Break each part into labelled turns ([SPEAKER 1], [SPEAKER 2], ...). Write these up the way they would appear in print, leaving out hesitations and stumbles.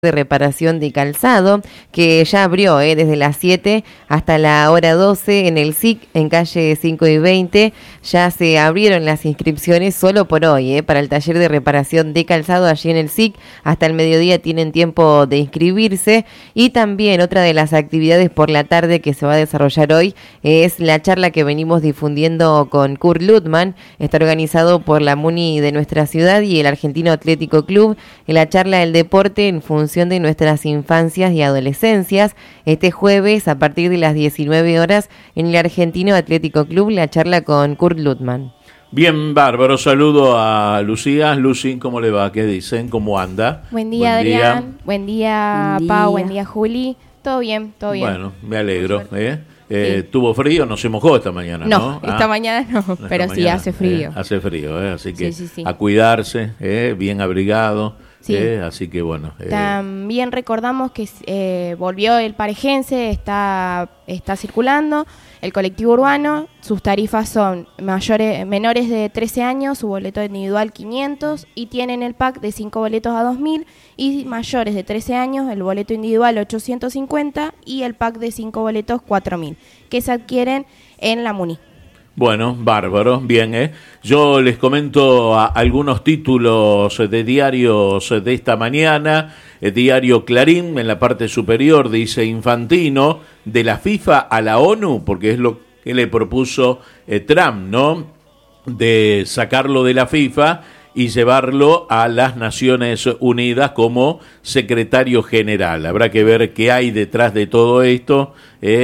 [SPEAKER 1] de reparación de calzado, que ya abrió desde las 7 hasta la hora 12 en el SIC, en calle 5 y 20. Ya se abrieron las inscripciones solo por hoy, para el taller de reparación de calzado allí en el SIC. Hasta el mediodía tienen tiempo de inscribirse. Y también otra de las actividades por la tarde que se va a desarrollar hoy es la charla que venimos difundiendo con Kurt Lutman. Está organizado por la MUNI de nuestra ciudad y el Argentino Atlético Club. En la charla del deporte en función de nuestras infancias y adolescencias, este jueves a partir de las 19 horas en el Argentino Atlético Club, la charla con Kurt Lutman.
[SPEAKER 2] Bien, bárbaro, saludo a Lucía. Lucy, ¿cómo le va? ¿Qué dicen? ¿Cómo anda?
[SPEAKER 3] Buen día, Adrián. Buen día, Pau. Buen día, Juli. Todo bien, todo bien.
[SPEAKER 2] Bueno, me alegro. Sí. ¿Tuvo frío? No se mojó esta mañana, ¿no?
[SPEAKER 3] Esta mañana no, pero sí hace frío.
[SPEAKER 2] Hace frío, así que
[SPEAKER 3] sí.
[SPEAKER 2] A cuidarse, bien abrigado.
[SPEAKER 3] Sí.
[SPEAKER 2] Así que bueno.
[SPEAKER 3] También recordamos que volvió el parejense, está circulando el colectivo urbano. Sus tarifas son menores de 13 años, su boleto individual 500 y tienen el pack de 5 boletos a 2.000, y mayores de 13 años el boleto individual 850 y el pack de 5 boletos 4.000, que se adquieren en la MUNI.
[SPEAKER 2] Bueno, bárbaro, bien, Yo les comento algunos títulos de diarios de esta mañana. El diario Clarín, en la parte superior, dice: Infantino, de la FIFA a la ONU, porque es lo que le propuso Trump, ¿no? De sacarlo de la FIFA y llevarlo a las Naciones Unidas como secretario general. Habrá que ver qué hay detrás de todo esto,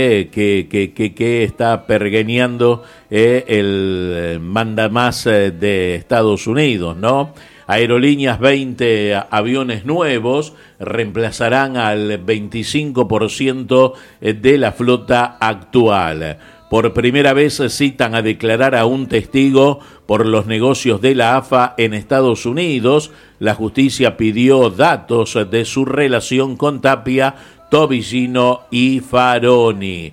[SPEAKER 2] que está pergeñando el mandamás de Estados Unidos, ¿no? Aerolíneas, 20 aviones nuevos reemplazarán al 25% de la flota actual. Por primera vez citan a declarar a un testigo por los negocios de la AFA en Estados Unidos. La justicia pidió datos de su relación con Tapia, Tobillino y Faroni.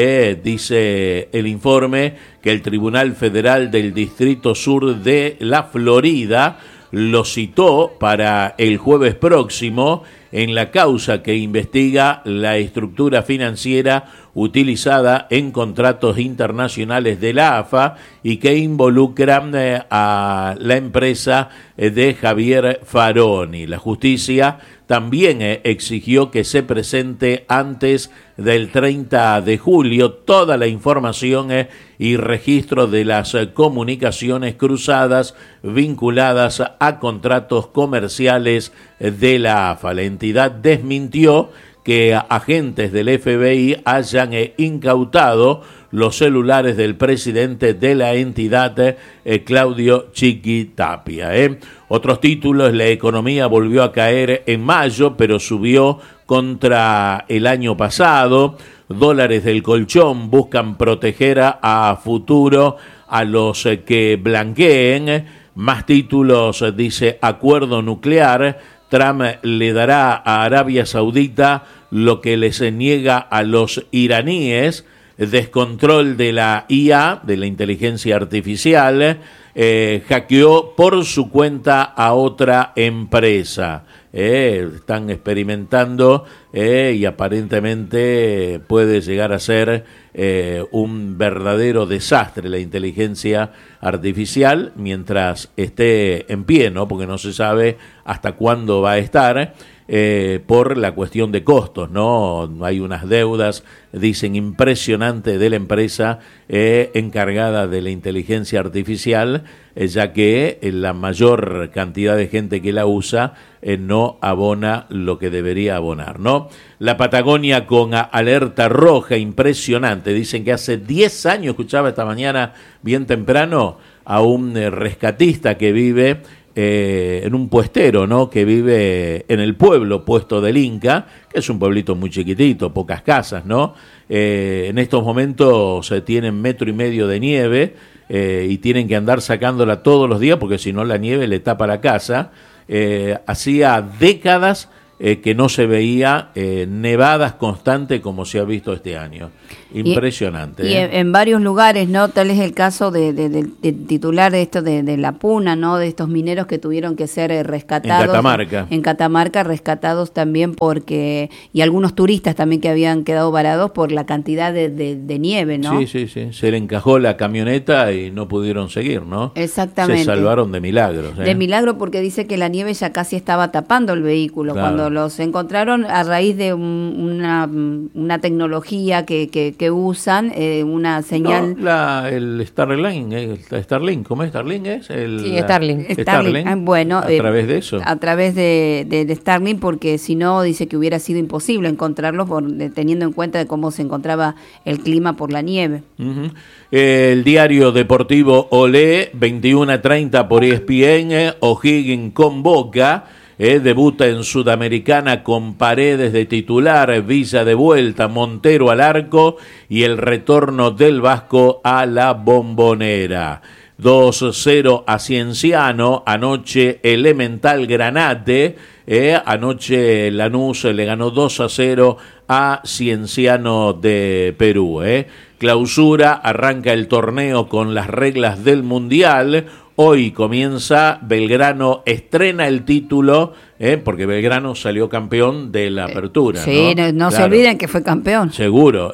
[SPEAKER 2] Dice el informe que el Tribunal Federal del Distrito Sur de la Florida lo citó para el jueves próximo en la causa que investiga la estructura financiera utilizada en contratos internacionales de la AFA y que involucran a la empresa de Javier Faroni. La justicia también exigió que se presente antes del 30 de julio toda la información y registro de las comunicaciones cruzadas vinculadas a contratos comerciales de la AFA. La entidad desmintió que agentes del FBI hayan incautado los celulares del presidente de la entidad, Claudio Chiqui Tapia. Otros títulos: la economía volvió a caer en mayo, pero subió contra el año pasado. Dólares del colchón buscan proteger a futuro a los que blanqueen. Más títulos, dice: acuerdo nuclear. Trump le dará a Arabia Saudita lo que les niega a los iraníes. Descontrol de la IA, de la inteligencia artificial, hackeó por su cuenta a otra empresa. Están experimentando y aparentemente puede llegar a ser un verdadero desastre la inteligencia artificial mientras esté en pie, ¿no? Porque no se sabe hasta cuándo va a estar. Por la cuestión de costos, ¿no? Hay unas deudas, dicen, impresionantes de la empresa encargada de la inteligencia artificial, ya que la mayor cantidad de gente que la usa no abona lo que debería abonar, ¿no? La Patagonia con alerta roja, impresionante. Dicen que hace 10 años, escuchaba esta mañana bien temprano, a un rescatista que vive en un puestero, ¿no? Que vive en el pueblo Puesto del Inca, que es un pueblito muy chiquitito, pocas casas, ¿no? En estos momentos tienen 1,5 metros de nieve y tienen que andar sacándola todos los días porque si no la nieve le tapa la casa. Hacía décadas que no se veía nevadas constantes como se ha visto este año. Impresionante.
[SPEAKER 4] Y en varios lugares, ¿no? Tal es el caso del titular de esto de la Puna, ¿no? De estos mineros que tuvieron que ser rescatados.
[SPEAKER 2] En Catamarca.
[SPEAKER 4] En Catamarca, rescatados también y algunos turistas también que habían quedado varados por la cantidad de nieve, ¿no?
[SPEAKER 2] Sí. Se le encajó la camioneta y no pudieron seguir, ¿no?
[SPEAKER 4] Exactamente.
[SPEAKER 2] Se salvaron de milagros.
[SPEAKER 4] De milagro, porque dice que la nieve ya casi estaba tapando el vehículo. Claro. Cuando los encontraron a raíz de una tecnología que usan, una señal...
[SPEAKER 2] No, el Starlink, ¿cómo es? ¿Starlink es?
[SPEAKER 4] Starlink. Bueno,
[SPEAKER 2] a través de eso.
[SPEAKER 4] A través de Starlink, porque si no, dice que hubiera sido imposible encontrarlos teniendo en cuenta de cómo se encontraba el clima por la nieve.
[SPEAKER 2] Uh-huh. El diario deportivo Olé, 21:30 por ESPN, O'Higgins convoca. Debuta en Sudamericana con Paredes de titular, Villa de vuelta, Montero al arco y el retorno del Vasco a la Bombonera. 2-0 a Cienciano, anoche Elemental Granate, anoche Lanús le ganó 2-0 a Cienciano de Perú. Clausura, arranca el torneo con las reglas del Mundial. Hoy comienza Belgrano, estrena el título, porque Belgrano salió campeón de la apertura.
[SPEAKER 4] Sí, no claro. Se olviden que fue campeón.
[SPEAKER 2] Seguro,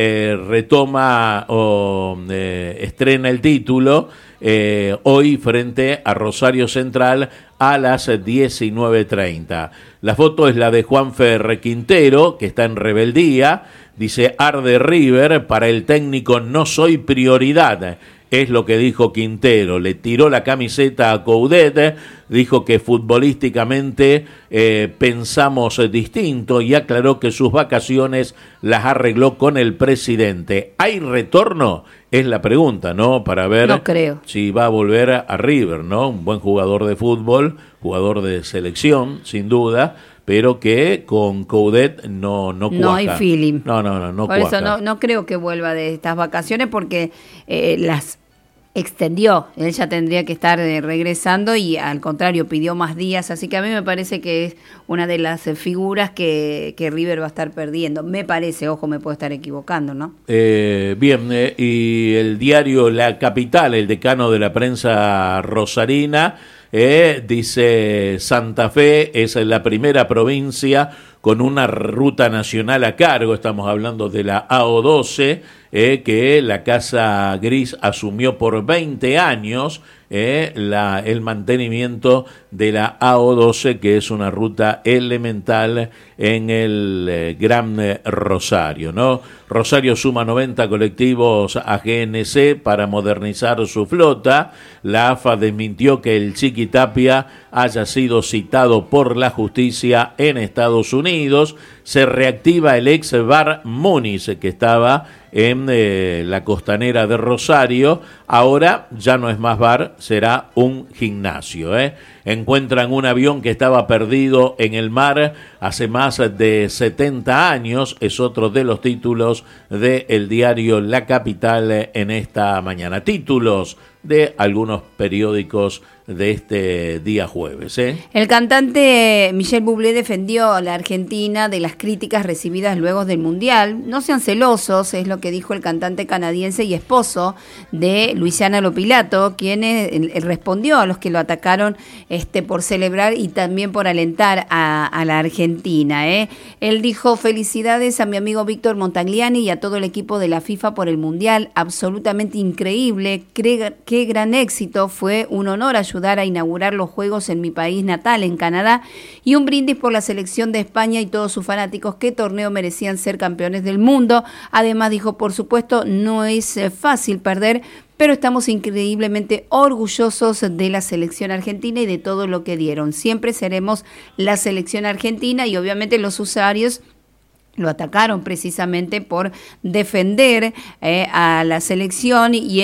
[SPEAKER 2] retoma estrena el título hoy frente a Rosario Central a las 19:30. La foto es la de Juanfer Quintero, que está en rebeldía. Dice, arde River, para el técnico no soy prioridad. Es lo que dijo Quintero, le tiró la camiseta a Coudet, dijo que futbolísticamente pensamos distinto y aclaró que sus vacaciones las arregló con el presidente. ¿Hay retorno? Es la pregunta, ¿no? Para ver
[SPEAKER 4] no creo.
[SPEAKER 2] Si va a volver a River, ¿no? Un buen jugador de fútbol, jugador de selección, sin duda, pero que con Coudet no cuaja.
[SPEAKER 4] No hay feeling.
[SPEAKER 2] No
[SPEAKER 4] Por
[SPEAKER 2] cuaja.
[SPEAKER 4] eso no creo que vuelva de estas vacaciones porque las extendió. Él ya tendría que estar regresando y al contrario pidió más días. Así que a mí me parece que es una de las figuras que River va a estar perdiendo. Me parece, ojo, me puedo estar equivocando, ¿no?
[SPEAKER 2] Bien, y el diario La Capital, el decano de la prensa rosarina, dice Santa Fe es la primera provincia con una ruta nacional a cargo, estamos hablando de la AO12, que la Casa Gris asumió por 20 años el mantenimiento de la AO12, que es una ruta elemental en el Gran Rosario, ¿no? Rosario suma 90 colectivos a GNC para modernizar su flota. La AFA desmintió que el Chiqui Tapia haya sido citado por la justicia en Estados Unidos. Se reactiva el ex bar Muniz, que estaba en la costanera de Rosario. Ahora ya no es más bar, será un gimnasio. Encuentran un avión que estaba perdido en el mar hace más de 70 años. Es otro de los títulos del diario La Capital en esta mañana. Títulos de algunos periódicos de este día jueves.
[SPEAKER 4] El cantante Michel Bublé defendió a la Argentina de las críticas recibidas luego del Mundial. No sean celosos, es lo que dijo el cantante canadiense y esposo de Luciana Lopilato, quien respondió a los que lo atacaron por celebrar y también por alentar a la Argentina. Él dijo, felicidades a mi amigo Víctor Montagliani y a todo el equipo de la FIFA por el Mundial, absolutamente increíble, qué gran éxito, fue un honor ayudar a inaugurar los Juegos en mi país natal, en Canadá, y un brindis por la selección de España y todos sus fanáticos, qué torneo merecían ser campeones del mundo. Además dijo, por supuesto, no es fácil perder, pero estamos increíblemente orgullosos de la selección argentina y de todo lo que dieron. Siempre seremos la selección argentina y obviamente los usuarios Lo atacaron precisamente por defender a la selección y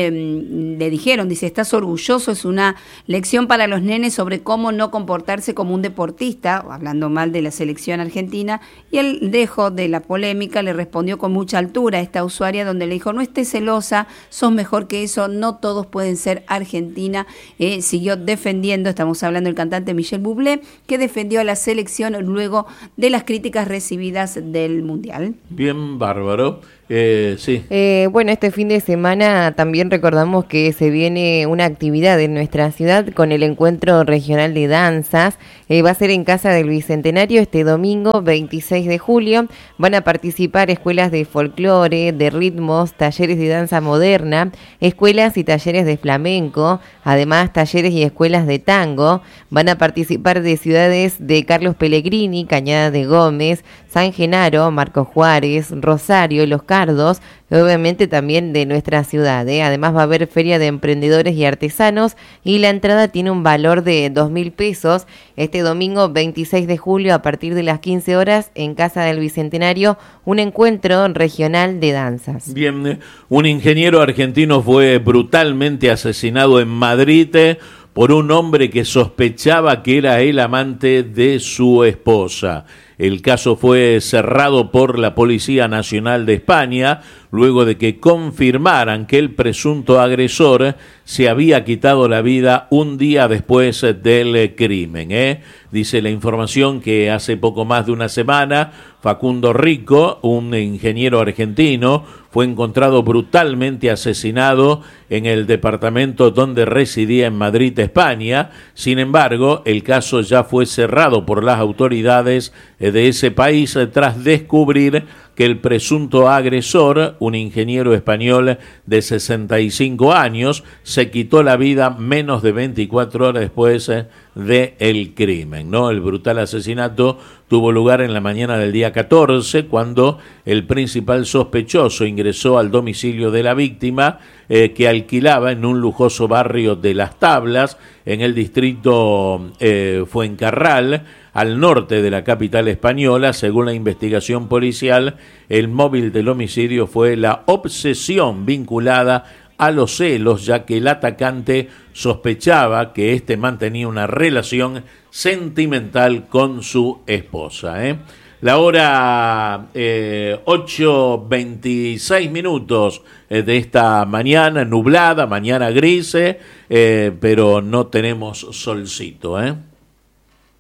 [SPEAKER 4] él le dijeron, dice, estás orgulloso, es una lección para los nenes sobre cómo no comportarse como un deportista, hablando mal de la selección argentina, y él, lejos de la polémica, le respondió con mucha altura a esta usuaria donde le dijo, no estés celosa, sos mejor que eso, no todos pueden ser Argentina. Siguió defendiendo, estamos hablando del cantante Michel Bublé, que defendió a la selección luego de las críticas recibidas del Mundial.
[SPEAKER 2] Bien, bárbaro. Sí.
[SPEAKER 1] Bueno, este fin de semana también recordamos que se viene una actividad en nuestra ciudad con el Encuentro Regional de Danzas. Va a ser en Casa del Bicentenario este domingo 26 de julio. Van a participar escuelas de folclore, de ritmos, talleres de danza moderna, escuelas y talleres de flamenco, además talleres y escuelas de tango. Van a participar de ciudades de Carlos Pellegrini, Cañada de Gómez, San Genaro, Marcos Juárez, Rosario, Los Cardos, y obviamente también de nuestra ciudad. Además va a haber feria de emprendedores y artesanos y la entrada tiene un valor de 2.000 pesos. Este domingo 26 de julio a partir de las 15 horas en Casa del Bicentenario, un encuentro regional de danzas.
[SPEAKER 2] Bien, un ingeniero argentino fue brutalmente asesinado en Madrid por un hombre que sospechaba que era el amante de su esposa. El caso fue cerrado por la Policía Nacional de España luego de que confirmaran que el presunto agresor se había quitado la vida un día después del crimen. Dice la información que hace poco más de una semana, Facundo Rico, un ingeniero argentino, fue encontrado brutalmente asesinado en el departamento donde residía en Madrid, España. Sin embargo, el caso ya fue cerrado por las autoridades de ese país tras descubrir que el presunto agresor, un ingeniero español de 65 años, se quitó la vida menos de 24 horas después del crimen, ¿no? El brutal asesinato tuvo lugar en la mañana del día 14, cuando el principal sospechoso ingresó al domicilio de la víctima, que alquilaba en un lujoso barrio de Las Tablas, en el distrito Fuencarral, al norte de la capital española. Según la investigación policial, el móvil del homicidio fue la obsesión vinculada a los celos, ya que el atacante sospechaba que éste mantenía una relación sentimental con su esposa. La hora 8:26 de esta mañana nublada, mañana gris, pero no tenemos solcito.